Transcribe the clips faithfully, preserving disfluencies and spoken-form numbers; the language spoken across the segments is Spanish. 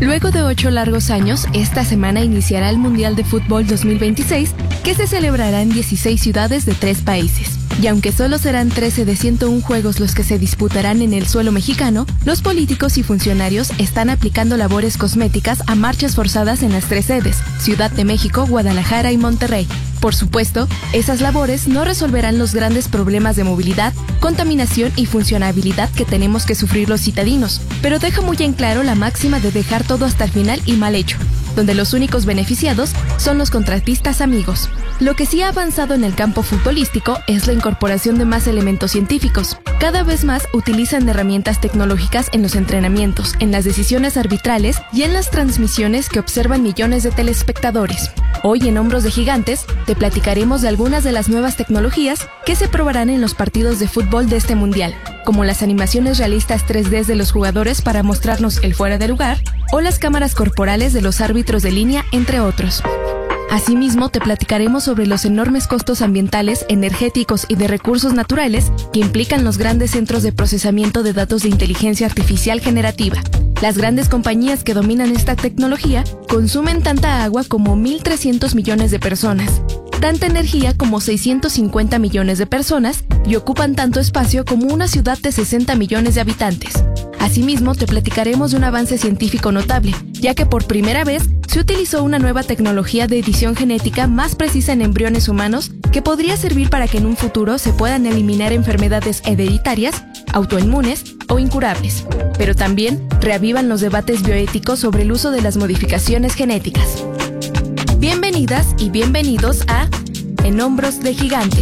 Luego de ocho largos años, esta semana iniciará el Mundial de Fútbol dos mil veintiséis, que se celebrará en dieciséis ciudades de tres países. Y aunque solo serán trece de ciento uno juegos los que se disputarán en el suelo mexicano, los políticos y funcionarios están aplicando labores cosméticas a marchas forzadas en las tres sedes, Ciudad de México, Guadalajara y Monterrey. Por supuesto, esas labores no resolverán los grandes problemas de movilidad, contaminación y funcionabilidad que tenemos que sufrir los citadinos, pero deja muy en claro la máxima de dejar todo hasta el final y mal hecho, donde los únicos beneficiados son los contratistas amigos. Lo que sí ha avanzado en el campo futbolístico es la incorporación de más elementos científicos. Cada vez más utilizan herramientas tecnológicas en los entrenamientos, en las decisiones arbitrales y en las transmisiones que observan millones de telespectadores. Hoy en Hombros de Gigantes te platicaremos de algunas de las nuevas tecnologías que se probarán en los partidos de fútbol de este mundial, como las animaciones realistas tres D de los jugadores para mostrarnos el fuera de lugar, o las cámaras corporales de los árbitros de línea, entre otros. Asimismo, te platicaremos sobre los enormes costos ambientales, energéticos y de recursos naturales que implican los grandes centros de procesamiento de datos de inteligencia artificial generativa. Las grandes compañías que dominan esta tecnología consumen tanta agua como mil trescientos millones de personas, tanta energía como seiscientos cincuenta millones de personas y ocupan tanto espacio como una ciudad de sesenta millones de habitantes. Asimismo, te platicaremos de un avance científico notable, ya que por primera vez se utilizó una nueva tecnología de edición genética más precisa en embriones humanos que podría servir para que en un futuro se puedan eliminar enfermedades hereditarias, autoinmunes o incurables. Pero también reavivan los debates bioéticos sobre el uso de las modificaciones genéticas. Bienvenidas y bienvenidos a En Hombros de Gigantes.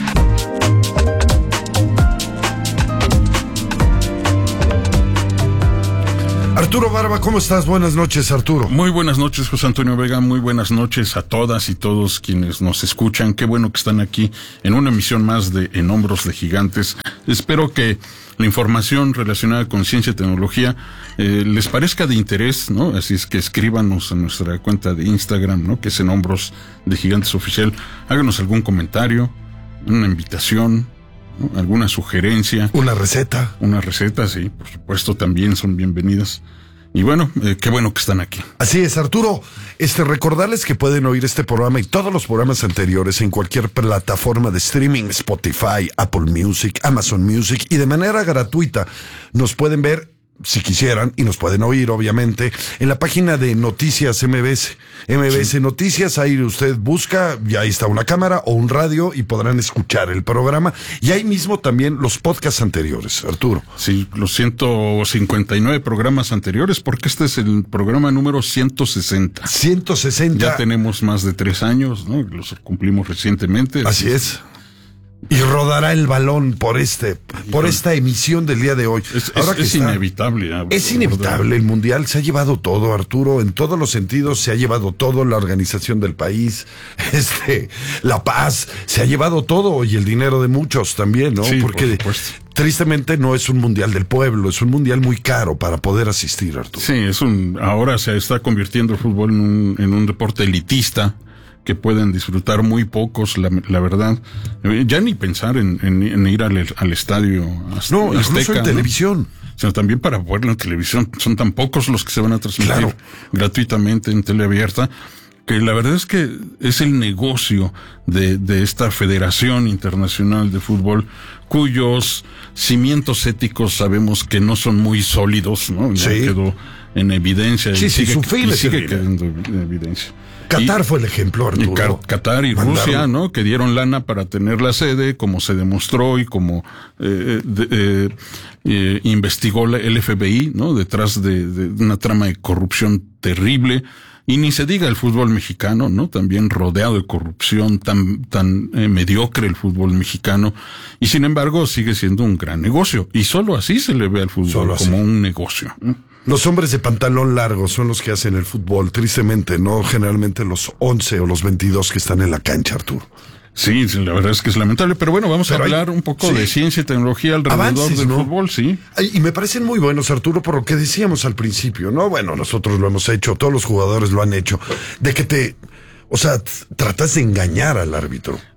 Arturo Barba, ¿cómo estás? Buenas noches, Arturo. Muy buenas noches, José Antonio Vega. Muy buenas noches a todas y todos quienes nos escuchan. Qué bueno que están aquí en una emisión más de En Hombros de Gigantes. Espero que la información relacionada con ciencia y tecnología eh, les parezca de interés, ¿no? Así es que escríbanos en nuestra cuenta de Instagram, ¿no? Que es En Hombros de Gigantes Oficial. Háganos algún comentario, una invitación, ¿no? Alguna sugerencia. Una receta. Una receta, sí, por supuesto, también son bienvenidas. Y bueno, eh, qué bueno que están aquí. Así es, Arturo. Este, recordarles que pueden oír este programa y todos los programas anteriores en cualquier plataforma de streaming, Spotify, Apple Music, Amazon Music, y de manera gratuita nos pueden ver, si quisieran, y nos pueden oír, obviamente, en la página de Noticias M B S. M B S sí. Noticias, ahí usted busca, y ahí está una cámara o un radio, y podrán escuchar el programa. Y ahí mismo también los podcasts anteriores, Arturo. Sí, los ciento cincuenta y nueve programas anteriores, porque este es el programa número ciento sesenta. ciento sesenta. Ya tenemos más de tres años, ¿no? Los cumplimos recientemente. Así es. Y rodará el balón por este, por esta emisión del día de hoy. Es, Ahora es, que es está, inevitable. ¿no? Es inevitable. El Mundial se ha llevado todo, Arturo, en todos los sentidos se ha llevado todo, la organización del país, este, la paz, se ha llevado todo, y el dinero de muchos también, ¿no? Sí, porque por tristemente no es un Mundial del pueblo, es un Mundial muy caro para poder asistir, Arturo. Sí, es un, ahora se está convirtiendo el fútbol en un, en un deporte elitista, que pueden disfrutar muy pocos, la, la verdad. Ya ni pensar en, en, en ir al, al estadio Azteca. No, incluso en televisión. ¿no? Sino también para verlo en televisión. Son tan pocos los que se van a transmitir claro. gratuitamente en teleabierta, que la verdad es que es el negocio de, de esta Federación Internacional de Fútbol, cuyos cimientos éticos sabemos que no son muy sólidos, ¿no? Ya sí. quedó en evidencia. Sí, y sí, sigue, su fin y es sigue quedando en evidencia. Qatar y, fue el ejemplo, Arturo. Y Qatar y Mandaron. Rusia, ¿no? Que dieron lana para tener la sede, como se demostró y como eh, de, eh, eh, investigó la, el F B I, ¿no? Detrás de, de una trama de corrupción terrible. Y ni se diga el fútbol mexicano, ¿no? También rodeado de corrupción, tan tan eh, mediocre el fútbol mexicano. Y sin embargo sigue siendo un gran negocio. Y solo así se le ve al fútbol, solo como así. Un negocio, ¿no? Los hombres de pantalón largo son los que hacen el fútbol, tristemente, no generalmente los once o los veintidós que están en la cancha, Arturo. Sí, la verdad es que es lamentable, pero bueno, vamos pero a hablar hay, un poco sí. de ciencia y tecnología alrededor Avances, del ¿no? fútbol, sí. Y me parecen muy buenos, Arturo, por lo que decíamos al principio, ¿no? Bueno, nosotros lo hemos hecho, todos los jugadores lo han hecho, de que te... O sea, tratas de engañar al árbitro.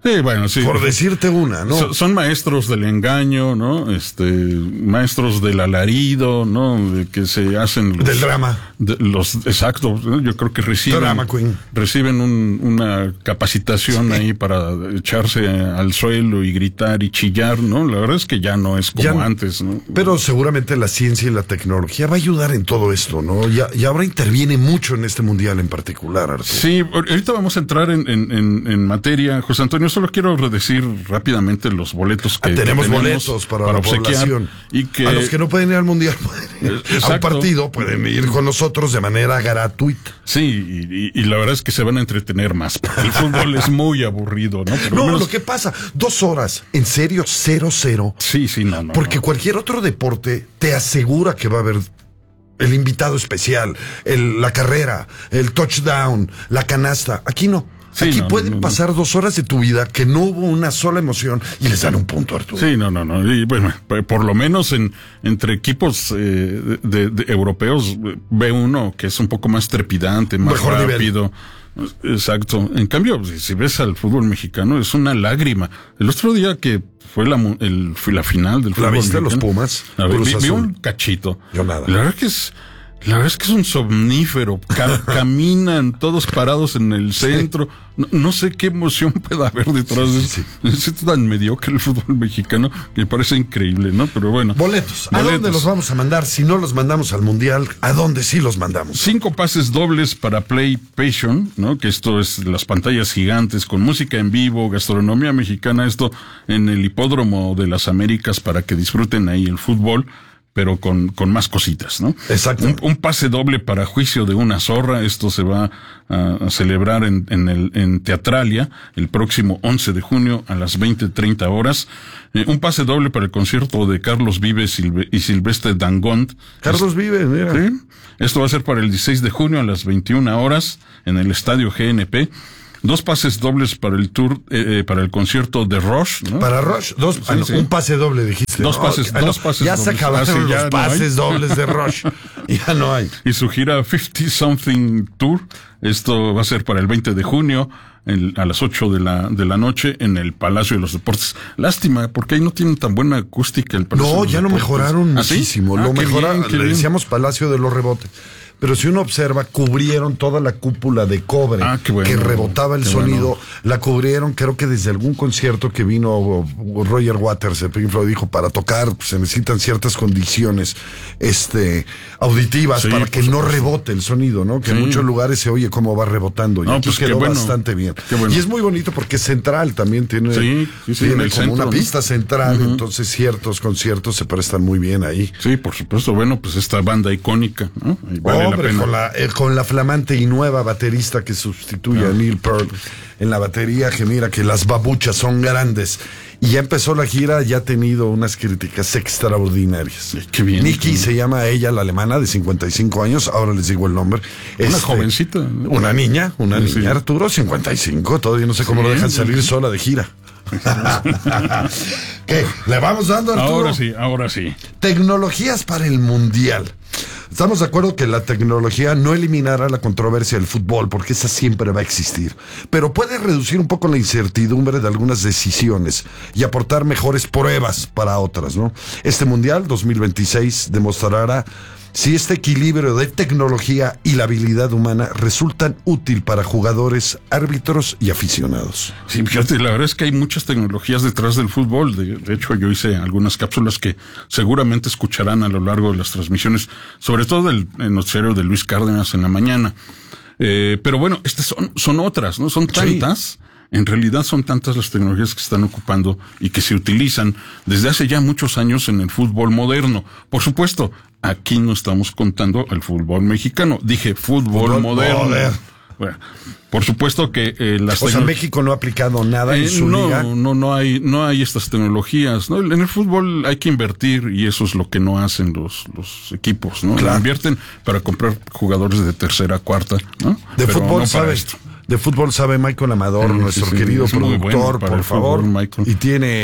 Sí, bueno, sí. Por decirte una, ¿no? So, son maestros del engaño, ¿no? Este, maestros del alarido, ¿no? De que se hacen los, del drama. De, los, exacto, ¿no? Yo creo que reciben, drama queen. reciben un, una capacitación sí. ahí para echarse al suelo y gritar y chillar, ¿no? La verdad es que ya no es como ya, antes, ¿no? Pero seguramente la ciencia y la tecnología va a ayudar en todo esto, ¿no? Ya, y ahora interviene mucho en este mundial en particular, Arturo. Sí, ahorita vamos a entrar en, en, en, en materia, José Antonio. Solo quiero decir rápidamente los boletos que, ah, tenemos, que tenemos boletos para, para la población y que a los que no pueden ir al mundial pueden ir a un partido, pueden ir con nosotros de manera gratuita. Sí, y, y, y la verdad es que se van a entretener más porque el fútbol es muy aburrido, ¿no? Pero no, menos... lo que pasa, dos horas, en serio, cero cero. Sí, sí, no, no. Porque no. cualquier otro deporte te asegura que va a haber el invitado especial, el, la carrera, el touchdown, la canasta. Aquí no. Sí, Aquí no, pueden no, no, pasar no. dos horas de tu vida que no hubo una sola emoción y les dan un punto, Arturo. Sí, no, no, no. Y bueno, por lo menos en entre equipos eh, de, de europeos ve uno que es un poco más trepidante, más Mejor rápido. Nivel. Exacto. En cambio, si, si ves al fútbol mexicano, es una lágrima. El otro día que fue la, el, la final del fútbol ¿La viste mexicano, los Pumas? A ver, vi, vi un cachito. Yo nada. La verdad que es... La verdad es que es un somnífero, Ca- caminan todos parados en el centro, no, no sé qué emoción puede haber detrás sí, de eso, sí, sí. es tan mediocre el fútbol mexicano que me parece increíble, ¿no? Pero bueno. Boletos, ¿a Boletos. dónde los vamos a mandar? Si no los mandamos al Mundial, ¿a dónde sí los mandamos? Cinco pases dobles para PlayPassion, ¿no? Que esto es las pantallas gigantes con música en vivo, gastronomía mexicana, esto en el Hipódromo de las Américas para que disfruten ahí el fútbol, pero con, con más cositas, ¿no? Exacto. Un, un pase doble para Juicio de una zorra, esto se va a, a celebrar en, en el, en Teatralia, el próximo once de junio a las veinte treinta horas. Eh, un pase doble para el concierto de Carlos Vives Silve, y Silvestre Dangond. Carlos es, Vives, mira. ¿sí? Esto va a ser para el dieciséis de junio a las veintiuna horas en el Estadio G N P. Dos pases dobles para el tour, eh, para el concierto de Rush, ¿no? Para Rush, dos, sí, ah, no, sí. un pase doble dijiste. Dos pases, oh, dos no, pases ya dobles. se acabaron ah, sí, los no pases dobles de Rush. Ya no hay. Y su gira cincuenta Something Tour, esto va a ser para el veinte de junio, el, a las ocho de la, de la noche en el Palacio de los Deportes. Lástima, porque ahí no tienen tan buena acústica el Palacio No, de los ya Deportes. lo mejoraron ¿Ah, sí? muchísimo. Ah, lo mejoraron, bien, le decíamos Palacio de los Rebotes. Pero si uno observa, cubrieron toda la cúpula de cobre ah, bueno, que rebotaba el sonido, bueno. la cubrieron, creo que desde algún concierto que vino Roger Waters, el Pink Floyd, dijo, para tocar pues, se necesitan ciertas condiciones este auditivas sí, para que no rebote el sonido, ¿no? Que sí. en muchos lugares se oye cómo va rebotando y no, aquí pues quedó bueno, bastante bien. Bueno. Y es muy bonito porque es central, también tiene, sí, sí, sí, tiene como centro, una ¿no? pista central, uh-huh. entonces ciertos conciertos se prestan muy bien ahí. Sí, por supuesto, bueno, pues esta banda icónica, ¿no? Y vale Hombre, la pena. Con la, eh, con la flamante y nueva baterista que sustituye ah. a Neil Peart en la batería, que mira que las babuchas son grandes. Y ya empezó la gira, ya ha tenido unas críticas extraordinarias. Sí, qué bien. Nikki sí. se llama ella, la alemana, de cincuenta y cinco años, ahora les digo el nombre. Una este, jovencita. ¿no? Una niña, una sí, niña, sí. Arturo, cincuenta y cinco, todavía no sé cómo sí, lo dejan salir sí. sola de gira. ¿Qué? ¿Le vamos dando, Arturo? Ahora sí, ahora sí. Tecnologías para el Mundial. Estamos de acuerdo que la tecnología no eliminará la controversia del fútbol, porque esa siempre va a existir, pero puede reducir un poco la incertidumbre de algunas decisiones y aportar mejores pruebas para otras, ¿no? Este Mundial dos mil veintiséis demostrará si este equilibrio de tecnología y la habilidad humana resultan útil para jugadores, árbitros y aficionados. Sí, fíjate, la verdad es que hay muchas tecnologías detrás del fútbol. De, de hecho, yo hice algunas cápsulas que seguramente escucharán a lo largo de las transmisiones, sobre todo del noticiero de Luis Cárdenas en la mañana. Eh, pero bueno, estas son, son otras, ¿no? Son tantas. Sí. En realidad son tantas las tecnologías que se están ocupando y que se utilizan desde hace ya muchos años en el fútbol moderno. Por supuesto, aquí no estamos contando al fútbol mexicano. Dije fútbol, fútbol moderno. moderno. Bueno, por supuesto que eh, las o sea, tecno... México no ha aplicado nada eh, en su no, liga. No, no hay, no hay estas tecnologías, ¿no? En el fútbol hay que invertir y eso es lo que no hacen los, los equipos, ¿no? Claro. Invierten para comprar jugadores de tercera, cuarta, ¿no? De Pero fútbol no sabes. De fútbol sabe Michael Amador, sí, nuestro sí, querido sí, productor, bueno por favor. Fútbol, y tiene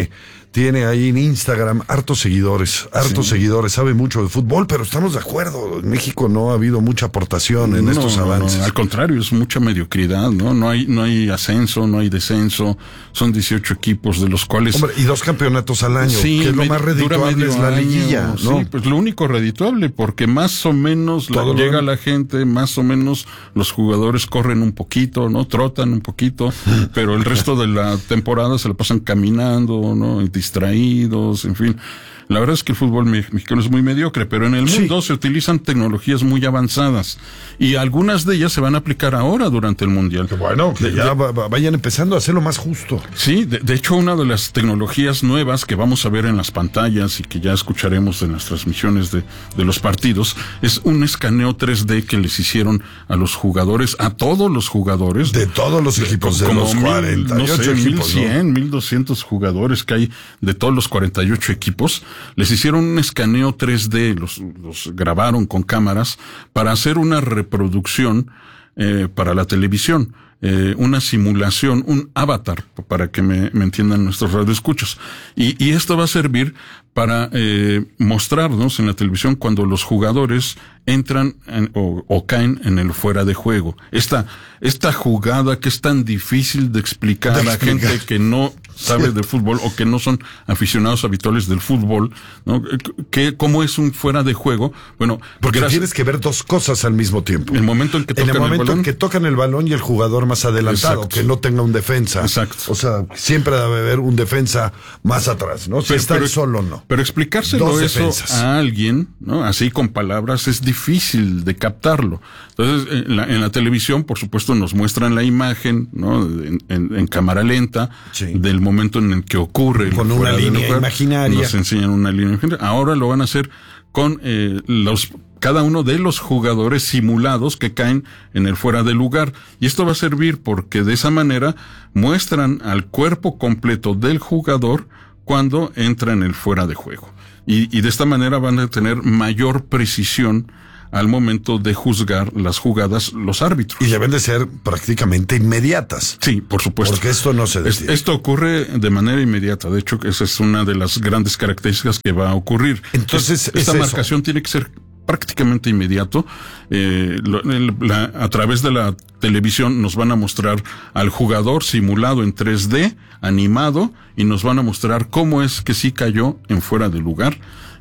tiene ahí en Instagram hartos seguidores, hartos sí. seguidores, sabe mucho de fútbol, pero estamos de acuerdo, en México no ha habido mucha aportación en no, estos avances. No, al contrario, es mucha mediocridad, ¿no? No hay, no hay ascenso, no hay descenso, son dieciocho equipos de los cuales... Hombre, y dos campeonatos al año, sí, que es lo más redituable es la año, liguilla, ¿no? Sí, pues lo único redituable, porque más o menos la, llega la gente, más o menos los jugadores corren un poquito, ¿no? Trotan un poquito, pero el resto de la temporada se la pasan caminando, ¿no? Distraídos, en fin. La verdad es que el fútbol mexicano es muy mediocre, pero en el mundo sí. se utilizan tecnologías muy avanzadas y algunas de ellas se van a aplicar ahora durante el Mundial. Que bueno, que de, ya de, vayan empezando a hacerlo más justo. Sí, de, de hecho una de las tecnologías nuevas que vamos a ver en las pantallas y que ya escucharemos en las transmisiones de, de los partidos es un escaneo tres D que les hicieron a los jugadores, a todos los jugadores. De todos los equipos, de, de los cuarenta y ocho no sé, equipos, mil cien, mil doscientos jugadores que hay de todos los cuarenta y ocho equipos. Les hicieron un escaneo tres D, los, los grabaron con cámaras para hacer una reproducción eh, para la televisión, eh, una simulación, un avatar, para que me, me entiendan nuestros radioescuchos. Y, y esto va a servir para eh, mostrarnos en la televisión cuando los jugadores entran en, o, o caen en el fuera de juego. Esta, esta jugada que es tan difícil de explicar de a explicar. gente que no sabe de fútbol o que no son aficionados habituales del fútbol, ¿no? Que, ¿Cómo es un fuera de juego? Bueno, porque gracias, tienes que ver dos cosas al mismo tiempo. El momento en que tocan en el momento el balón, en que tocan el balón y el jugador más adelantado, exacto, que no tenga un defensa. Exacto. O sea, siempre debe haber un defensa más atrás, ¿no? Si pero, está pero, solo, no. Pero explicárselo dos eso defensas. a alguien, ¿no? Así con palabras es difícil de captarlo. Entonces, en la, en la televisión, por supuesto, nos muestran la imagen, ¿no? En, en, en cámara lenta, sí, del momento en el que ocurre. Con una línea lugar, imaginaria. Nos enseñan una línea imaginaria. Ahora lo van a hacer con eh, los cada uno de los jugadores simulados que caen en el fuera de lugar. Y esto va a servir porque de esa manera muestran al cuerpo completo del jugador cuando entra en el fuera de juego. Y, y de esta manera van a tener mayor precisión al momento de juzgar las jugadas los árbitros. Y deben de ser prácticamente inmediatas. Sí, por supuesto. Porque esto no se detiene. Esto ocurre de manera inmediata. De hecho, esa es una de las grandes características que va a ocurrir. Entonces, es, esta es marcación eso. tiene que ser prácticamente inmediato. Eh, lo, el, la, a través de la televisión nos van a mostrar al jugador simulado en tres D, animado, y nos van a mostrar cómo es que sí cayó en fuera de lugar.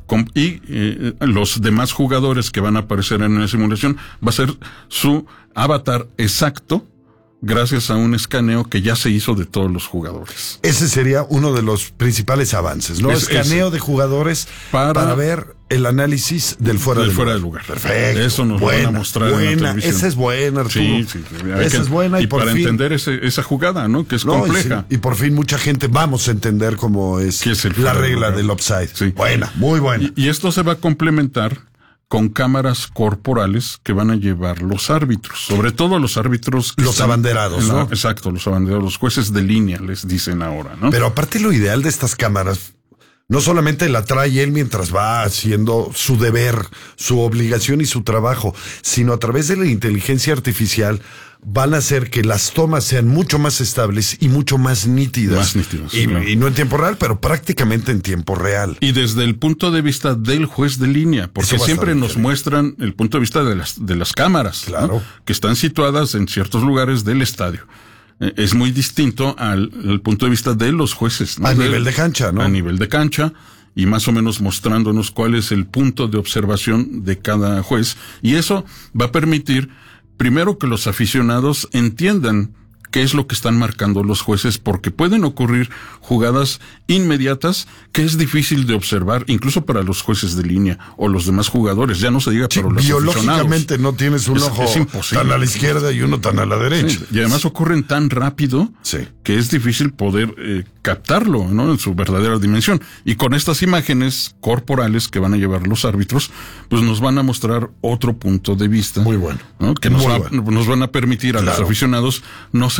Y eh, los demás jugadores que van a aparecer en la simulación va a ser su avatar exacto gracias a un escaneo que ya se hizo de todos los jugadores. Ese sería uno de los principales avances, ¿no? Es, escaneo ese. de jugadores para, para ver el análisis del fuera, del de, fuera lugar. de lugar. Perfecto. Eso nos buena, van a mostrar buena, en la televisión. Esa es buena, Arturo. Sí, sí. Esa que, es buena y, y por para fin, entender ese, esa jugada, ¿no? Que es no, compleja. Y, sí, y por fin mucha gente vamos a entender cómo es, es el la regla de del offside. Sí. Buena, muy buena. Y, y esto se va a complementar con cámaras corporales que van a llevar los árbitros, sobre todo los árbitros que los están abanderados, la, ¿no? Exacto, los abanderados, los jueces de línea les dicen ahora, ¿no? Pero aparte lo ideal de estas cámaras, no solamente la trae él mientras va haciendo su deber, su obligación y su trabajo, sino a través de la inteligencia artificial van a hacer que las tomas sean mucho más estables y mucho más nítidas. Más nítidas, y, claro. y no en tiempo real, pero prácticamente en tiempo real. Y desde el punto de vista del juez de línea, porque siempre nos muestran el punto de vista de las, de las cámaras, claro, ¿no? Que están situadas en ciertos lugares del estadio. Es muy distinto al, al punto de vista de los jueces, ¿no? A de, nivel de cancha, ¿no? A nivel de cancha, y más o menos mostrándonos cuál es el punto de observación de cada juez. Y eso va a permitir, primero, que los aficionados entiendan qué es lo que están marcando los jueces, porque pueden ocurrir jugadas inmediatas que es difícil de observar, incluso para los jueces de línea o los demás jugadores, ya no se diga sí, para los biológicamente no tienes un es, ojo es tan a la izquierda y uno tan a la derecha. Sí, y además ocurren tan rápido sí. que es difícil poder eh, captarlo, ¿no? En su verdadera dimensión. Y con estas imágenes corporales que van a llevar los árbitros, pues nos van a mostrar otro punto de vista. Muy bueno. ¿no? Que Muy nos, va, bueno. nos van a permitir a claro. los aficionados no ser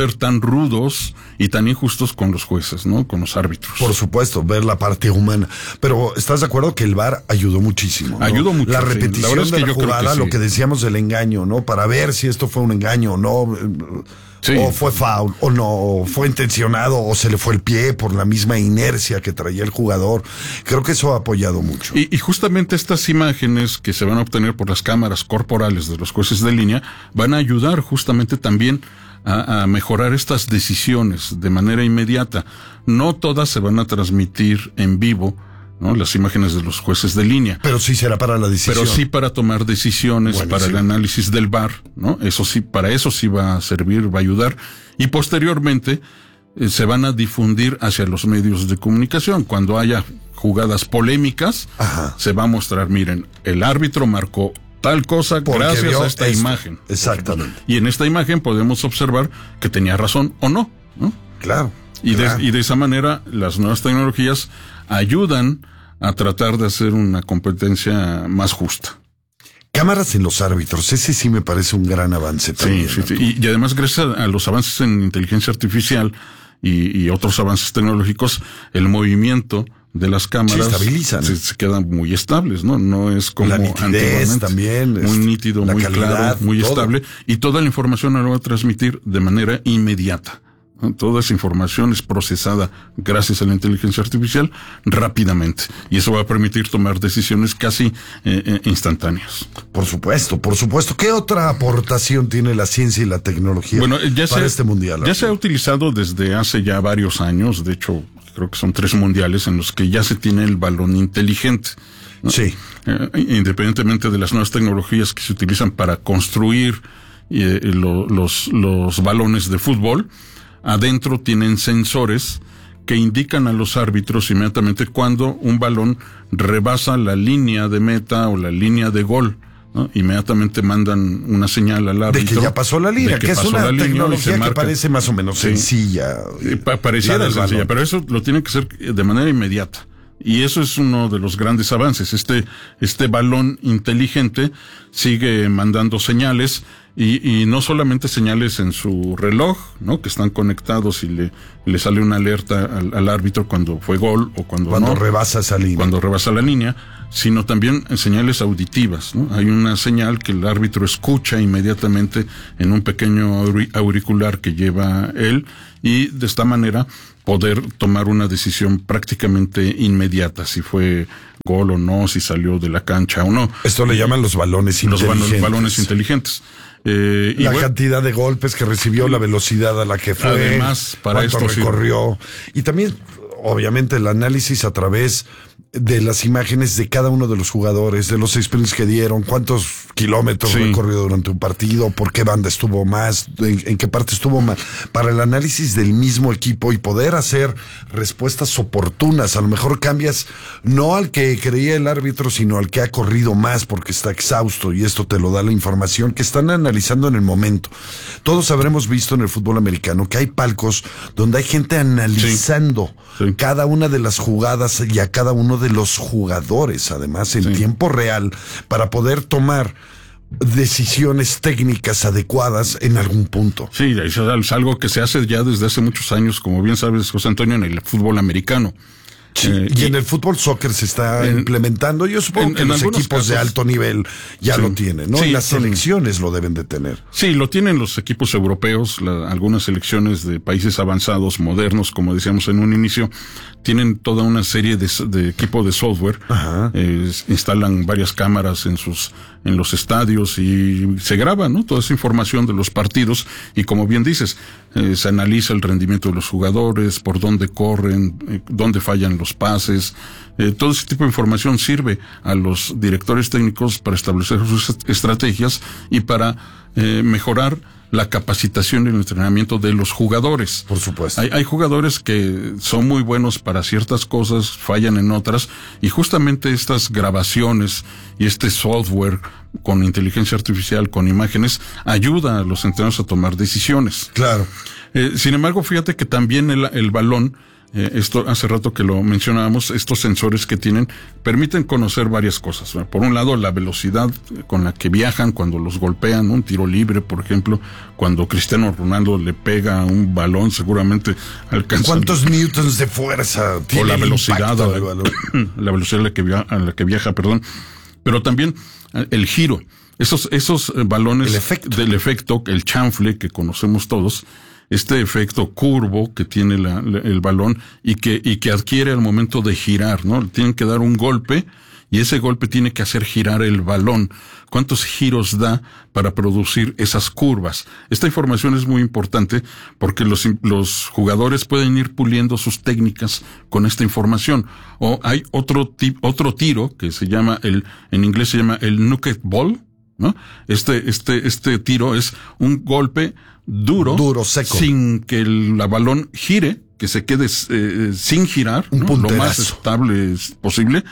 ser tan rudos y tan injustos con los jueces, ¿no? Con los árbitros. Por supuesto, ver la parte humana. Pero ¿estás de acuerdo que el V A R ayudó muchísimo, ¿no? Ayudó mucho. La repetición sí. la es de que la yo jugada, creo que lo sí. que decíamos del engaño, ¿no? Para ver si esto fue un engaño o no. Sí. O fue foul, o no, o fue intencionado, o se le fue el pie por la misma inercia que traía el jugador. Creo que eso ha apoyado mucho. Y, y justamente estas imágenes que se van a obtener por las cámaras corporales de los jueces de línea van a ayudar justamente también a, a mejorar estas decisiones de manera inmediata. No todas se van a transmitir en vivo, ¿no? Las imágenes de los jueces de línea. Pero sí será para la decisión. Pero sí para tomar decisiones, Buenísimo. Para el análisis del V A R, ¿no? Eso sí, para eso sí va a servir, va a ayudar. Y posteriormente eh, se van a difundir hacia los medios de comunicación. Cuando haya jugadas polémicas, Ajá. se va a mostrar, miren, el árbitro marcó tal cosa Porque gracias a esta esto. imagen. Exactamente. Y en esta imagen podemos observar que tenía razón o no, ¿no? Claro. Y, claro. de, y de esa manera las nuevas tecnologías ayudan a tratar de hacer una competencia más justa. Cámaras en los árbitros, ese sí me parece un gran avance también. Sí, sí, sí. Y, y además gracias a, a los avances en inteligencia artificial y, y otros avances tecnológicos, el movimiento de las cámaras se estabilizan. Se, se quedan muy estables, ¿no? No es como la nitidez también, muy nítido, muy calidad, claro, muy todo. estable, y toda la información la va a transmitir de manera inmediata. Toda esa información es procesada gracias a la inteligencia artificial rápidamente, y eso va a permitir tomar decisiones casi eh, eh, instantáneas. Por supuesto, por supuesto. ¿Qué otra aportación tiene la ciencia y la tecnología bueno, ya para se, este mundial? Ya se ha utilizado desde hace ya varios años, de hecho creo que son tres mundiales en los que ya se tiene el balón inteligente, ¿no? Sí. Eh, independientemente de las nuevas tecnologías que se utilizan para construir eh, lo, los, los balones de fútbol, adentro tienen sensores que indican a los árbitros inmediatamente cuando un balón rebasa la línea de meta o la línea de gol, ¿no? Inmediatamente mandan una señal al árbitro. De que ya pasó la línea, que, que es una tecnología que parece más o menos sí. sencilla. Eh, pa pareciera sencilla, pero eso lo tiene que hacer de manera inmediata. Y eso es uno de los grandes avances. Este, este balón inteligente sigue mandando señales, y, y no solamente señales en su reloj, ¿no? Que están conectados y le, le sale una alerta al, al árbitro cuando fue gol o cuando, cuando no. rebasa esa línea. Cuando rebasa la línea, sino también en señales auditivas, ¿no? Hay una señal que el árbitro escucha inmediatamente en un pequeño auricular que lleva él, y de esta manera poder tomar una decisión prácticamente inmediata, si fue gol o no, si salió de la cancha o no. Esto le llaman los balones los inteligentes. Los balones inteligentes. Eh, la y bueno, cantidad de golpes que recibió, la velocidad a la que fue, además, para cuánto esto recorrió. Sí. Y también, obviamente, el análisis a través de las imágenes de cada uno de los jugadores, de los sprints que dieron, cuántos kilómetros sí. recorrió durante un partido, por qué banda estuvo más, en, en qué parte estuvo más, para el análisis del mismo equipo y poder hacer respuestas oportunas. A lo mejor cambias no al que creía el árbitro, sino al que ha corrido más porque está exhausto, y esto te lo da la información que están analizando en el momento. Todos habremos visto en el fútbol americano que hay palcos donde hay gente analizando sí. Sí. cada una de las jugadas y a cada uno de los jugadores, además en sí. tiempo real, para poder tomar decisiones técnicas adecuadas en algún punto. Sí, eso es algo que se hace ya desde hace muchos años, como bien sabes, José Antonio, en el fútbol americano. Sí, eh, y, y en el fútbol soccer se está en, implementando. Yo supongo en, que en los equipos casos, de alto nivel ya sí, lo tienen, ¿no? Sí, y las selecciones sí. lo deben de tener. Sí, lo tienen los equipos europeos, la, algunas selecciones de países avanzados, modernos, como decíamos en un inicio, tienen toda una serie de, de equipos de software. Eh, instalan varias cámaras en sus en los estadios y se graba, ¿no? Toda esa información de los partidos, y como bien dices, eh, se analiza el rendimiento de los jugadores, por dónde corren, eh, dónde fallan los pases. Eh, todo ese tipo de información sirve a los directores técnicos para establecer sus estrategias y para eh, mejorar la capacitación y el entrenamiento de los jugadores. Por supuesto. Hay, hay jugadores que son muy buenos para ciertas cosas, fallan en otras, y justamente estas grabaciones y este software con inteligencia artificial, con imágenes, ayuda a los entrenadores a tomar decisiones. Claro. Eh, sin embargo, fíjate que también el, el balón eh, esto hace rato que lo mencionábamos, estos sensores que tienen permiten conocer varias cosas. Por un lado, la velocidad con la que viajan cuando los golpean, un tiro libre, por ejemplo, cuando Cristiano Ronaldo le pega un balón, seguramente alcanza. ¿Cuántos newtons de fuerza tiene? O la velocidad, a la, la velocidad a la que viaja, a la que viaja, perdón. Pero también el giro. Esos, esos balones el efecto. del efecto, el chanfle que conocemos todos, este efecto curvo que tiene la, la, el balón y que, y que adquiere al momento de girar, ¿no? Tienen que dar un golpe y ese golpe tiene que hacer girar el balón. ¿Cuántos giros da para producir esas curvas? Esta información es muy importante porque los, los jugadores pueden ir puliendo sus técnicas con esta información. O hay otro tip, otro tiro que se llama el, en inglés se llama el knuckle ball, ¿no? Este, este, este tiro es un golpe duro, duro, seco, sin que el la balón gire, que se quede eh, sin girar, un ¿no? Lo más estable posible,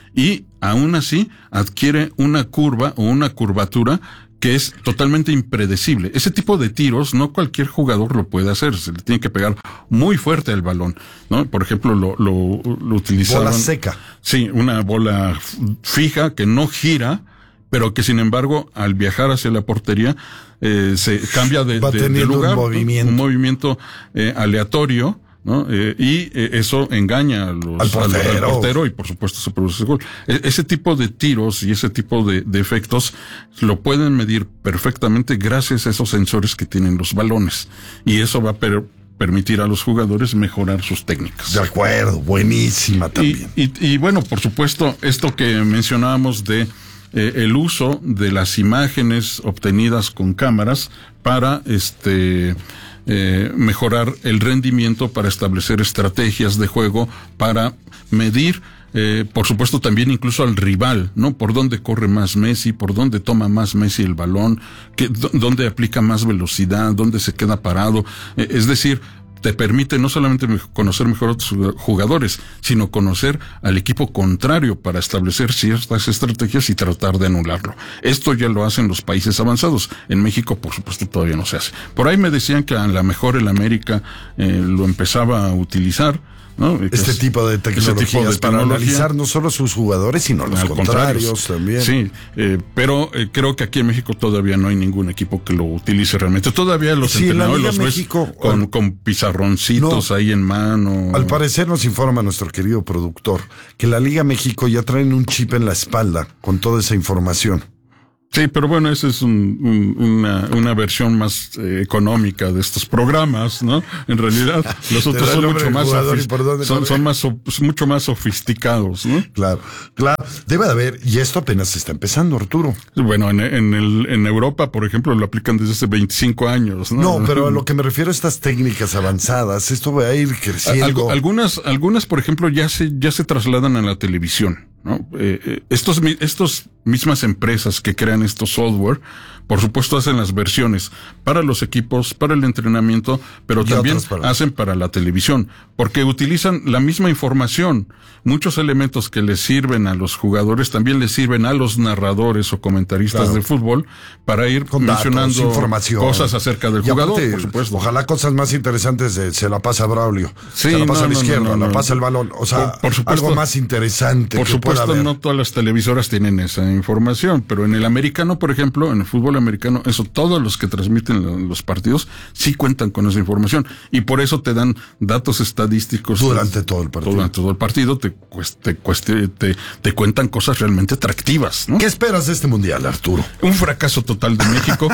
y aún así adquiere una curva o una curvatura que es totalmente impredecible. Ese tipo de tiros no cualquier jugador lo puede hacer, se le tiene que pegar muy fuerte al balón, ¿no? Por ejemplo, lo, lo, lo utilizaban. Bola seca. Sí, una bola fija que no gira, pero que sin embargo al viajar hacia la portería eh, se cambia de, de, de lugar, un movimiento, un movimiento eh, aleatorio, ¿no? Eh, y eh, eso engaña a los, al, portero. al, al portero y por supuesto se produce gol. E- ese tipo de tiros y ese tipo de, de efectos lo pueden medir perfectamente gracias a esos sensores que tienen los balones, y eso va a per- permitir a los jugadores mejorar sus técnicas. De acuerdo, buenísima también. Y, y, y bueno, por supuesto, esto que mencionábamos de Eh, el uso de las imágenes obtenidas con cámaras para este eh, mejorar el rendimiento, para establecer estrategias de juego, para medir, eh, por supuesto también incluso al rival, ¿no? Por dónde corre más Messi, por dónde toma más Messi el balón, que, d- dónde aplica más velocidad, dónde se queda parado, eh, es decir, te permite no solamente conocer mejor a otros jugadores, sino conocer al equipo contrario para establecer ciertas estrategias y tratar de anularlo. Esto ya lo hacen los países avanzados. En México, por supuesto, todavía no se hace. Por ahí me decían que a lo mejor el América eh, lo empezaba a utilizar, ¿no? Este es, tipo de tecnologías tipo de para tecnología, analizar no solo sus jugadores, sino los contrarios también. Sí, eh, pero eh, creo que aquí en México todavía no hay ningún equipo que lo utilice realmente. Todavía los sí, entrenadores los México, ves con, con pizarroncitos no, ahí en mano. Al parecer nos informa nuestro querido productor que la Liga México ya traen un chip en la espalda con toda esa información. Sí, pero bueno, esa es un, un, una, una versión más eh, económica de estos programas, ¿no? En realidad, los otros son mucho más sofist- son, son más so- mucho más sofisticados, ¿no? Claro, claro. Debe de haber, y esto apenas está empezando, Arturo. Bueno, en, en el, en Europa, por ejemplo, lo aplican desde hace veinticinco años, ¿no? No, pero a lo que me refiero a estas técnicas avanzadas, esto va a ir creciendo. Algo, algunas, algunas, por ejemplo, ya se, ya se trasladan a la televisión, ¿no? Eh, eh, estos, estos mismas empresas que crean estos software, por supuesto hacen las versiones para los equipos, para el entrenamiento, pero y también para... hacen para la televisión, porque utilizan la misma información. Muchos elementos que les sirven a los jugadores también les sirven a los narradores o comentaristas claro. de fútbol para ir con mencionando datos, información, cosas acerca del y jugador, aparte, por supuesto. Ojalá cosas más interesantes de se la pasa Braulio, sí, se la pasa no, a la no, izquierda, no, no, la pasa el balón, o sea, por, por supuesto, algo más interesante. Por que supuesto, pueda no todas las televisoras tienen esa información, pero en el americano, por ejemplo, en el fútbol americano, eso todos los que transmiten los partidos sí cuentan con esa información y por eso te dan datos estadísticos durante todo el partido. Durante todo el partido te te, te, te, te cuentan cosas realmente atractivas, ¿no? ¿Qué esperas de este mundial, Arturo? Un fracaso total de México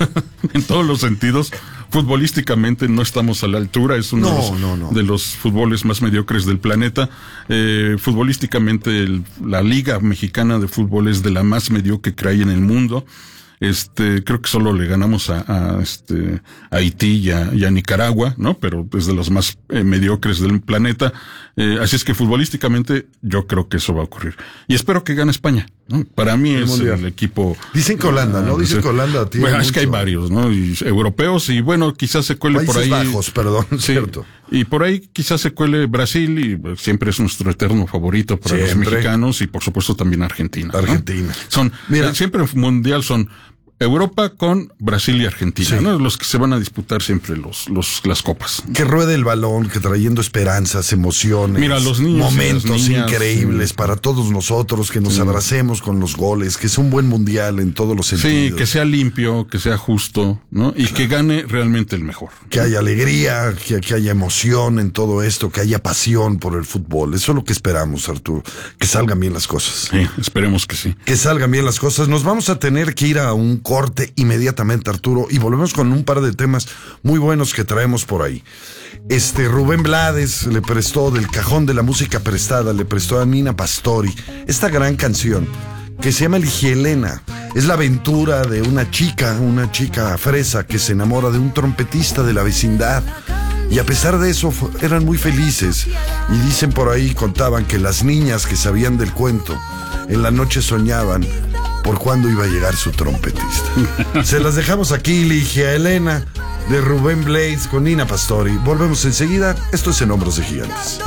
en todos los sentidos. Futbolísticamente no estamos a la altura, es uno no, de, los, no, no. de los fútboles más mediocres del planeta. Eh, futbolísticamente el, la Liga Mexicana de Fútbol es de la más mediocre que hay en el mundo. Este, creo que solo le ganamos a, a este, a Haití y a, y a Nicaragua, ¿no? Pero es de los más eh, mediocres del planeta. Eh, así es que futbolísticamente yo creo que eso va a ocurrir. Y espero que gane España, ¿no? Para mí el es mundial. El equipo. Dicen que Holanda, ¿no? Dicen que Holanda tiene Bueno, es mucho. que hay varios, ¿no? Y europeos y bueno, quizás se cuele Países por ahí. Bajos, perdón, sí, cierto. Y por ahí quizás se cuele Brasil y pues, siempre es nuestro eterno favorito para siempre. Los mexicanos y por supuesto también Argentina. Argentina. ¿no? Son, Mira, siempre en mundial son Europa con Brasil y Argentina, Sí. ¿no? Los que se van a disputar siempre los, los, las copas. Que ruede el balón, que trayendo esperanzas, emociones, Mira, los niños y momentos las niñas, increíbles sí. para todos nosotros, que nos Sí. abracemos con los goles, que sea un buen mundial en todos los Sí, sentidos. que sea limpio, que sea justo, ¿no? Y que gane realmente el mejor. Que haya alegría, que, que haya emoción en todo esto, que haya pasión por el fútbol. Eso es lo que esperamos, Arturo. Que salgan bien las cosas. Sí, esperemos que sí. Que salgan bien las cosas. Nos vamos a tener que ir a un corte inmediatamente, Arturo, y volvemos con un par de temas muy buenos que traemos por ahí. Este, Rubén Blades le prestó del cajón de la música prestada, le prestó a Nina Pastori esta gran canción que se llama Ligielena. Es la aventura de una chica, una chica fresa que se enamora de un trompetista de la vecindad. Y a pesar de eso, fu- eran muy felices. Y dicen por ahí, contaban que las niñas que sabían del cuento, en la noche soñaban por cuándo iba a llegar su trompetista. Se las dejamos aquí, Ligia Elena, de Rubén Blades con Nina Pastori. Volvemos enseguida. Esto es En Hombros de Gigantes.